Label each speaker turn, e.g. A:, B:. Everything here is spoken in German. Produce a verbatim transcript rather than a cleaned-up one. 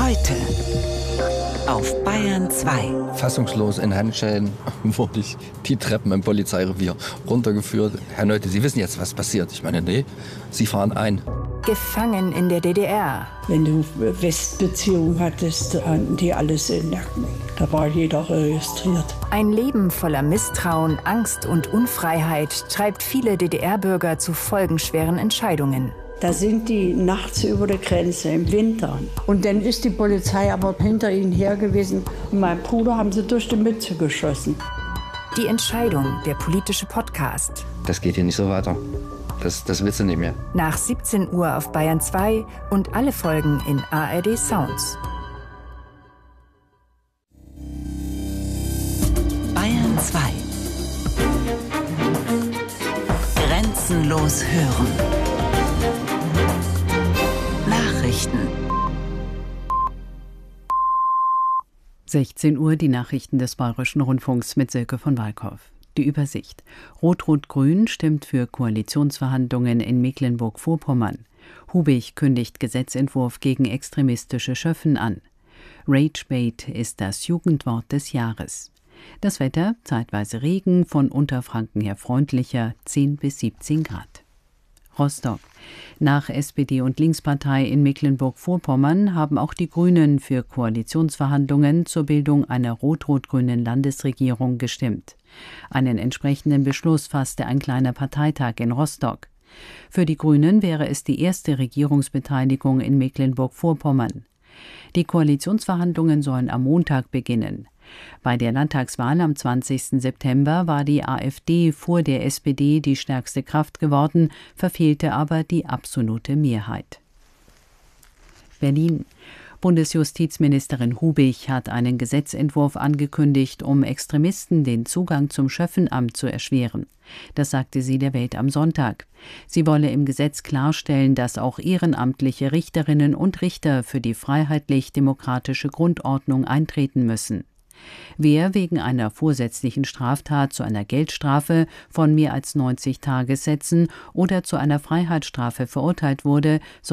A: Heute auf Bayern zwei.
B: Fassungslos in Handschellen wurde ich die Treppen im Polizeirevier runtergeführt. Herr Neute, Sie wissen jetzt, was passiert. Ich meine, nee, Sie fahren ein.
A: Gefangen in der D D R.
C: Wenn du Westbeziehungen hattest, hatten die alles in Nacken. Da war jeder registriert.
A: Ein Leben voller Misstrauen, Angst und Unfreiheit treibt viele D D R-Bürger zu folgenschweren Entscheidungen.
C: Da sind die nachts über der Grenze im Winter. Und dann ist die Polizei aber hinter ihnen her gewesen. Und meinen Bruder haben sie durch die Mütze geschossen.
A: Die Entscheidung, der politische Podcast.
B: Das geht hier nicht so weiter. Das, das willst du nicht mehr.
A: Nach siebzehn Uhr auf Bayern zwei und alle Folgen in A R D Sounds. Bayern zwei. Grenzenlos hören. Nachrichten.
D: sechzehn Uhr die Nachrichten des Bayerischen Rundfunks mit Silke von Walkow. Die Übersicht. Rot-Rot-Grün stimmt für Koalitionsverhandlungen in Mecklenburg-Vorpommern. Hubig kündigt Gesetzentwurf gegen extremistische Schöffen an. Ragebait ist das Jugendwort des Jahres. Das Wetter, zeitweise Regen, von Unterfranken her freundlicher, zehn bis siebzehn Grad. Rostock. Nach S P D und Linkspartei in Mecklenburg-Vorpommern haben auch die Grünen für Koalitionsverhandlungen zur Bildung einer rot-rot-grünen Landesregierung gestimmt. Einen entsprechenden Beschluss fasste ein kleiner Parteitag in Rostock. Für die Grünen wäre es die erste Regierungsbeteiligung in Mecklenburg-Vorpommern. Die Koalitionsverhandlungen sollen am Montag beginnen. Bei der Landtagswahl am zwanzigsten September war die AfD vor der S P D die stärkste Kraft geworden, verfehlte aber die absolute Mehrheit. Berlin. Bundesjustizministerin Hubig hat einen Gesetzentwurf angekündigt, um Extremisten den Zugang zum Schöffenamt zu erschweren. Das sagte sie der Welt am Sonntag. Sie wolle im Gesetz klarstellen, dass auch ehrenamtliche Richterinnen und Richter für die freiheitlich-demokratische Grundordnung eintreten müssen. Wer wegen einer vorsätzlichen Straftat zu einer Geldstrafe von mehr als neunzig Tagessätzen oder zu einer Freiheitsstrafe verurteilt wurde, soll